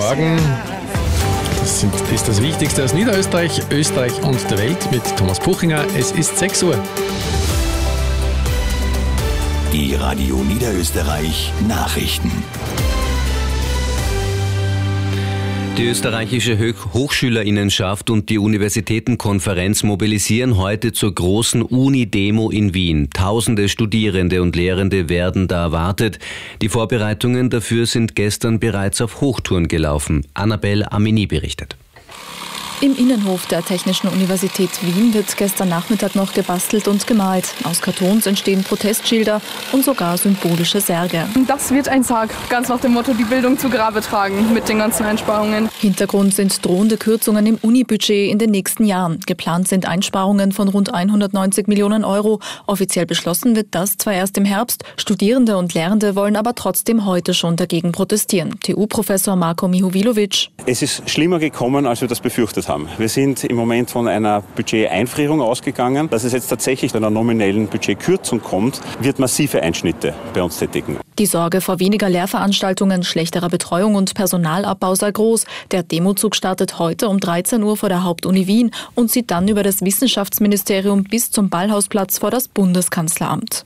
Morgen. Das ist das Wichtigste aus Niederösterreich, Österreich und der Welt mit Thomas Puchinger. Es ist 6 Uhr. Die Radio Niederösterreich Nachrichten. Die österreichische Hochschülerinnenschaft und die Universitätenkonferenz mobilisieren heute zur großen Uni-Demo in Wien. Tausende Studierende und Lehrende werden da erwartet. Die Vorbereitungen dafür sind gestern bereits auf Hochtouren gelaufen. Annabelle Amini berichtet. Im Innenhof der Technischen Universität Wien wird gestern Nachmittag noch gebastelt und gemalt. Aus Kartons entstehen Protestschilder und sogar symbolische Särge. Das wird ein Sarg, ganz nach dem Motto, die Bildung zu Grabe tragen mit den ganzen Einsparungen. Hintergrund sind drohende Kürzungen im Uni-Budget in den nächsten Jahren. Geplant sind Einsparungen von rund 190 Millionen Euro. Offiziell beschlossen wird das zwar erst im Herbst. Studierende und Lehrende wollen aber trotzdem heute schon dagegen protestieren. TU-Professor Marko Mihovilovic. Es ist schlimmer gekommen, als wir das befürchtet haben. Wir sind im Moment von einer Budgeteinfrierung ausgegangen. Dass es jetzt tatsächlich zu einer nominellen Budgetkürzung kommt, wird massive Einschnitte bei uns tätigen. Die Sorge vor weniger Lehrveranstaltungen, schlechterer Betreuung und Personalabbau sei groß. Der Demozug startet heute um 13 Uhr vor der Hauptuni Wien und zieht dann über das Wissenschaftsministerium bis zum Ballhausplatz vor das Bundeskanzleramt.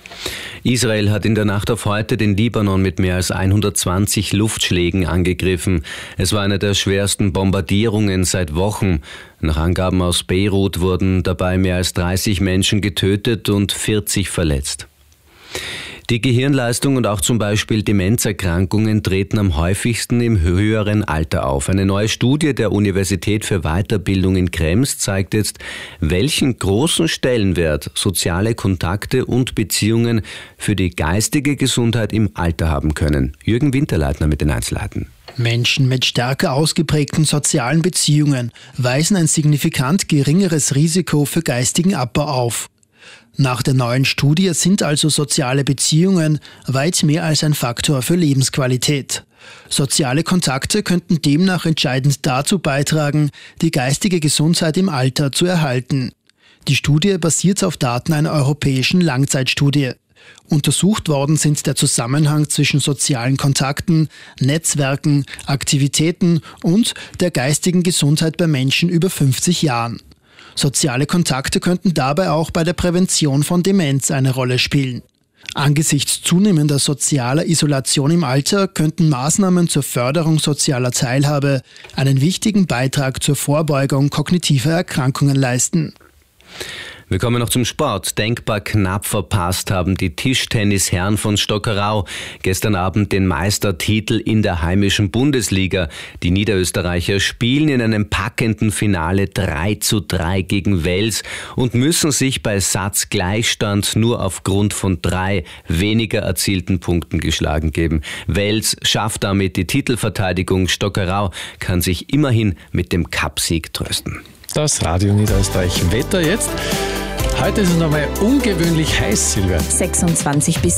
Israel hat in der Nacht auf heute den Libanon mit mehr als 120 Luftschlägen angegriffen. Es war eine der schwersten Bombardierungen seit Wochen. Nach Angaben aus Beirut wurden dabei mehr als 30 Menschen getötet und 40 verletzt. Die Gehirnleistung und auch zum Beispiel Demenzerkrankungen treten am häufigsten im höheren Alter auf. Eine neue Studie der Universität für Weiterbildung in Krems zeigt jetzt, welchen großen Stellenwert soziale Kontakte und Beziehungen für die geistige Gesundheit im Alter haben können. Jürgen Winterleitner mit den Einzelheiten. Menschen mit stärker ausgeprägten sozialen Beziehungen weisen ein signifikant geringeres Risiko für geistigen Abbau auf. Nach der neuen Studie sind also soziale Beziehungen weit mehr als ein Faktor für Lebensqualität. Soziale Kontakte könnten demnach entscheidend dazu beitragen, die geistige Gesundheit im Alter zu erhalten. Die Studie basiert auf Daten einer europäischen Langzeitstudie. Untersucht worden sind der Zusammenhang zwischen sozialen Kontakten, Netzwerken, Aktivitäten und der geistigen Gesundheit bei Menschen über 50 Jahren. Soziale Kontakte könnten dabei auch bei der Prävention von Demenz eine Rolle spielen. Angesichts zunehmender sozialer Isolation im Alter könnten Maßnahmen zur Förderung sozialer Teilhabe einen wichtigen Beitrag zur Vorbeugung kognitiver Erkrankungen leisten. Wir kommen noch zum Sport. Denkbar knapp verpasst haben die Tischtennisherren von Stockerau gestern Abend den Meistertitel in der heimischen Bundesliga. Die Niederösterreicher spielen in einem packenden Finale 3:3 gegen Wels und müssen sich bei Satzgleichstand nur aufgrund von 3 weniger erzielten Punkten geschlagen geben. Wels schafft damit die Titelverteidigung. Stockerau kann sich immerhin mit dem Cupsieg trösten. Das Radio Niederösterreich Wetter jetzt. Heute ist es nochmal ungewöhnlich heiß, Silvia. 26 bis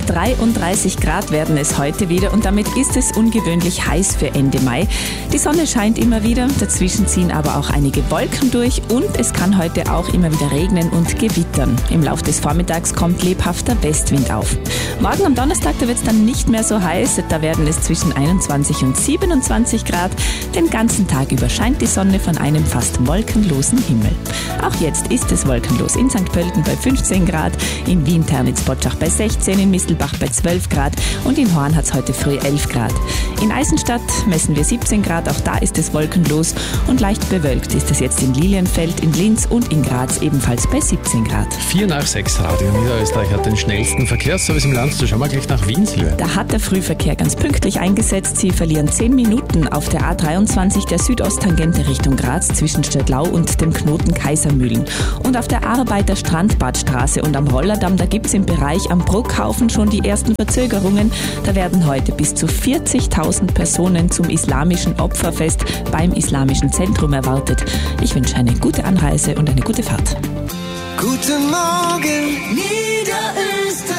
33 Grad werden es heute wieder und damit ist es ungewöhnlich heiß für Ende Mai. Die Sonne scheint immer wieder, dazwischen ziehen aber auch einige Wolken durch und es kann heute auch immer wieder regnen und gewittern. Im Laufe des Vormittags kommt lebhafter Westwind auf. Morgen am Donnerstag, da wird es dann nicht mehr so heiß, da werden es zwischen 21 und 27 Grad. Den ganzen Tag über scheint die Sonne von einem fast wolkenlosen Himmel. Auch jetzt ist es wolkenlos in St. Pölten bei 15 Grad, in Wien, Ternitz, Bottschach bei 16, in Mistelbach bei 12 Grad und in Horn hat es heute früh 11 Grad. In Eisenstadt messen wir 17 Grad, auch da ist es wolkenlos und leicht bewölkt ist es jetzt in Lilienfeld, in Linz und in Graz ebenfalls bei 17 Grad. 4 nach 6 Radio Niederösterreich hat den schnellsten Verkehrsservice im Land. So schauen wir gleich nach Wien, Silvia. Da hat der Frühverkehr ganz pünktlich eingesetzt. Sie verlieren 10 Minuten auf der A23 der Südosttangente Richtung Graz zwischen Stadtlau und dem Knoten Kaisermühlen. Und auf der Arbeiter-Strandbadstraße und am Rollerdamm, da gibt es im Bereich am Bruckhaufen schon die ersten Verzögerungen. Da werden heute bis zu 40.000 Personen zum islamischen Opferfest beim Islamischen Zentrum erwartet. Ich wünsche eine gute Anreise und eine gute Fahrt. Guten Morgen, Niederösterreich.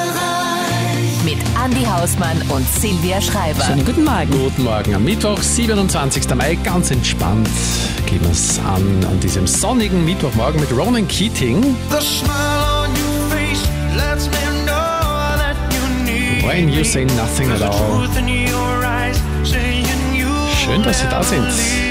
Mit Andi Hausmann und Silvia Schreiber. Schönen guten Morgen. Guten Morgen. Am Mittwoch, 27. Mai, ganz entspannt gehen wir es an diesem sonnigen Mittwochmorgen mit Ronan Keating. The smile on your face lets me know that you need When you say nothing at all. Schön, dass Sie da sind.